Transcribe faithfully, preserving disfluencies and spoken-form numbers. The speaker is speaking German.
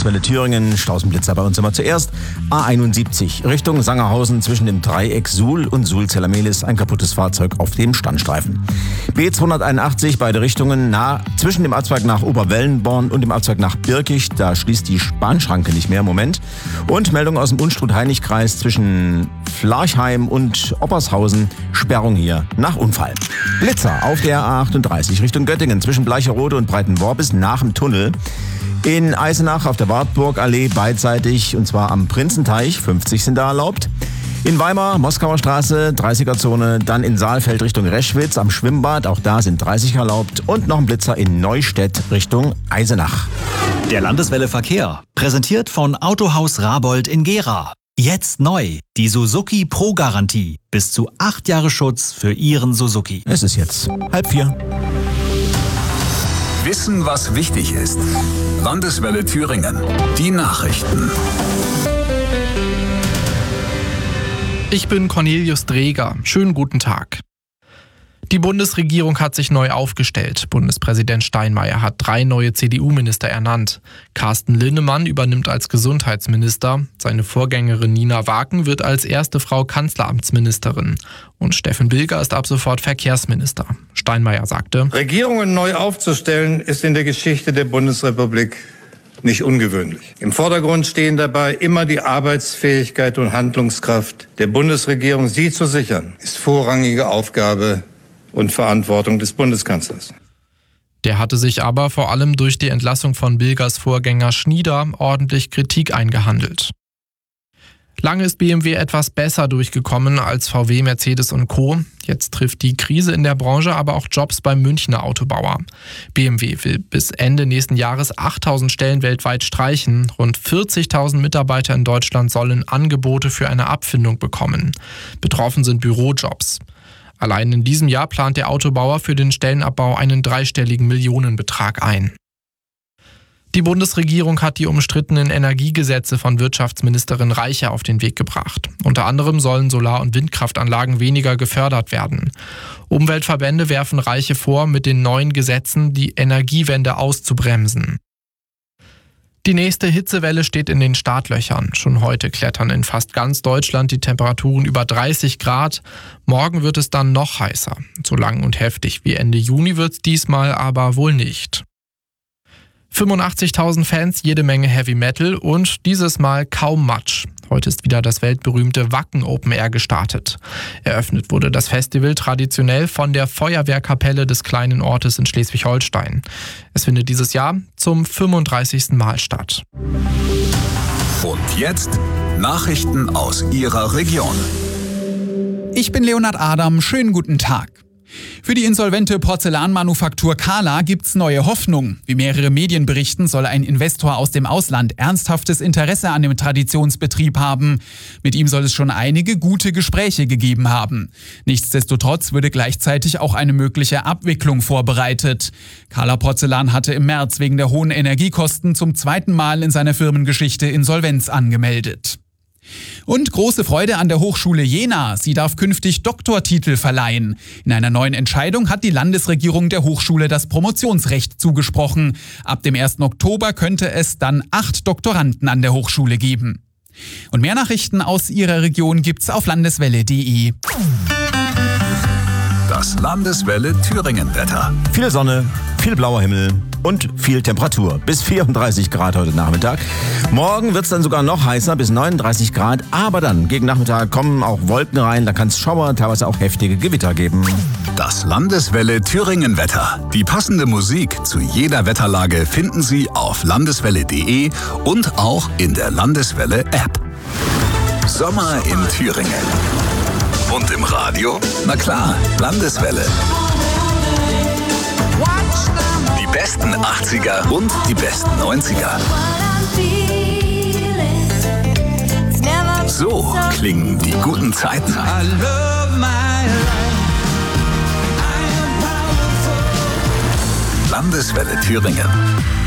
Landeswelle Thüringen. Stausenblitzer bei uns immer zuerst. A einundsiebzig Richtung Sangerhausen zwischen dem Dreieck Suhl und Suhl-Zellermelis ein kaputtes Fahrzeug auf dem Standstreifen. B zweihunderteinundachtzig beide Richtungen nah, zwischen dem Abzweig nach Oberwellenborn und dem Abzweig nach Birkig. Da schließt die Bahnschranke nicht mehr. Moment. Und Meldung aus dem Unstrut-Heinig-Kreis zwischen Flarchheim und Oppershausen. Sperrung hier nach Unfall. Blitzer auf der A achtunddreißig Richtung Göttingen zwischen Bleicherode und Breitenworbis nach dem Tunnel. In Eisenach auf der Wartburgallee beidseitig und zwar am Prinzenteich, fünfzig sind da erlaubt. In Weimar, Moskauer Straße, dreißiger-Zone, dann in Saalfeld Richtung Reschwitz am Schwimmbad, auch da sind dreißig erlaubt und noch ein Blitzer in Neustädt Richtung Eisenach. Der Landeswelle Verkehr, präsentiert von Autohaus Rabold in Gera. Jetzt neu, die Suzuki Pro-Garantie. Bis zu acht Jahre Schutz für Ihren Suzuki. Es ist jetzt halb vier. Wissen, was wichtig ist. Landeswelle Thüringen. Die Nachrichten. Ich bin Cornelius Dreger. Schönen guten Tag. Die Bundesregierung hat sich neu aufgestellt. Bundespräsident Steinmeier hat drei neue C D U-Minister ernannt. Carsten Linnemann übernimmt als Gesundheitsminister. Seine Vorgängerin Nina Waken wird als erste Frau Kanzleramtsministerin. Und Steffen Bilger ist ab sofort Verkehrsminister. Steinmeier sagte: Regierungen neu aufzustellen, ist in der Geschichte der Bundesrepublik nicht ungewöhnlich. Im Vordergrund stehen dabei immer die Arbeitsfähigkeit und Handlungskraft der Bundesregierung. Sie zu sichern, ist vorrangige Aufgabe und Verantwortung des Bundeskanzlers. Der hatte sich aber vor allem durch die Entlassung von Bilgers Vorgänger Schnieder ordentlich Kritik eingehandelt. Lange ist B M W etwas besser durchgekommen als V W, Mercedes und Co. Jetzt trifft die Krise in der Branche aber auch Jobs beim Münchner Autobauer. B M W will bis Ende nächsten Jahres achttausend Stellen weltweit streichen. Rund vierzigtausend Mitarbeiter in Deutschland sollen Angebote für eine Abfindung bekommen. Betroffen sind Bürojobs. Allein in diesem Jahr plant der Autobauer für den Stellenabbau einen dreistelligen Millionenbetrag ein. Die Bundesregierung hat die umstrittenen Energiegesetze von Wirtschaftsministerin Reiche auf den Weg gebracht. Unter anderem sollen Solar- und Windkraftanlagen weniger gefördert werden. Umweltverbände werfen Reiche vor, mit den neuen Gesetzen die Energiewende auszubremsen. Die nächste Hitzewelle steht in den Startlöchern. Schon heute klettern in fast ganz Deutschland die Temperaturen über dreißig Grad. Morgen wird es dann noch heißer. So lang und heftig wie Ende Juni wird es diesmal aber wohl nicht. fünfundachtzigtausend Fans, jede Menge Heavy Metal und dieses Mal kaum Matsch. Heute ist wieder das weltberühmte Wacken Open Air gestartet. Eröffnet wurde das Festival traditionell von der Feuerwehrkapelle des kleinen Ortes in Schleswig-Holstein. Es findet dieses Jahr zum fünfunddreißigsten Mal statt. Und jetzt Nachrichten aus Ihrer Region. Ich bin Leonhard Adam, schönen guten Tag. Für die insolvente Porzellanmanufaktur Kala gibt's neue Hoffnung. Wie mehrere Medien berichten, soll ein Investor aus dem Ausland ernsthaftes Interesse an dem Traditionsbetrieb haben. Mit ihm soll es schon einige gute Gespräche gegeben haben. Nichtsdestotrotz würde gleichzeitig auch eine mögliche Abwicklung vorbereitet. Kala Porzellan hatte im März wegen der hohen Energiekosten zum zweiten Mal in seiner Firmengeschichte Insolvenz angemeldet. Und große Freude an der Hochschule Jena. Sie darf künftig Doktortitel verleihen. In einer neuen Entscheidung hat die Landesregierung der Hochschule das Promotionsrecht zugesprochen. Ab dem ersten Oktober könnte es dann acht Doktoranden an der Hochschule geben. Und mehr Nachrichten aus Ihrer Region gibt's auf landeswelle punkt de. Das Landeswelle Thüringen-Wetter. Viel Sonne, viel blauer Himmel und viel Temperatur. Bis vierunddreißig Grad heute Nachmittag. Morgen wird es dann sogar noch heißer, bis neununddreißig Grad. Aber dann, gegen Nachmittag, kommen auch Wolken rein. Da kann es Schauer, teilweise auch heftige Gewitter geben. Das Landeswelle Thüringen-Wetter. Die passende Musik zu jeder Wetterlage finden Sie auf landeswelle punkt de und auch in der Landeswelle-App. Sommer in Thüringen. Und im Radio? Na klar, Landeswelle. Die besten achtziger und die besten neunziger. So klingen die guten Zeiten. Landeswelle Thüringen.